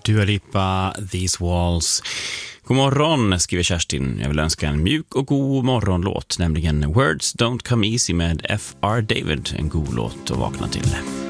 Dua Lipa, These Walls. God morgon, skriver Kerstin. Jag vill önska en mjuk och god morgonlåt, nämligen Words Don't Come Easy med F.R. David. En god låt att vakna till.